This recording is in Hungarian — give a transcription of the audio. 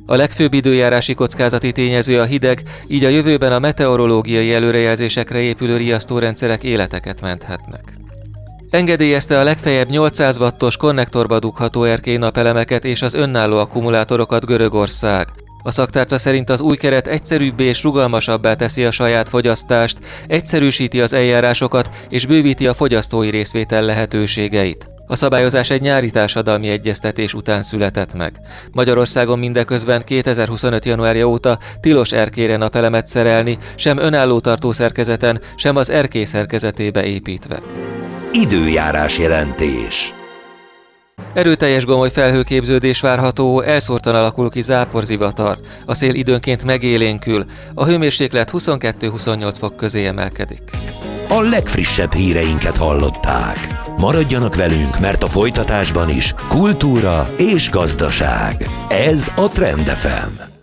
A legfőbb időjárási kockázati tényező a hideg, így a jövőben a meteorológiai előrejelzésekre épülő riasztórendszerek életeket menthetnek. Engedélyezte a legfeljebb 800 wattos konnektorba dugható erkély napelemeket és az önálló akkumulátorokat Görögország. A szaktárca szerint az új keret egyszerűbbé és rugalmasabbá teszi a saját fogyasztást, egyszerűsíti az eljárásokat és bővíti a fogyasztói részvétel lehetőségeit. A szabályozás egy nyári társadalmi egyeztetés után született meg. Magyarországon mindeközben 2025. januárja óta tilos erkélyre napelemet szerelni, sem önálló tartószerkezeten, sem az erkély szerkezetébe építve. Időjárás jelentés. Erőteljes gomoly felhőképződés várható, elszórtan alakul ki záporzivatar. A szél időnként megélénkül, a hőmérséklet 22-28 fok közé emelkedik. A legfrissebb híreinket hallották. Maradjanak velünk, mert a folytatásban is kultúra és gazdaság. Ez a Trend FM.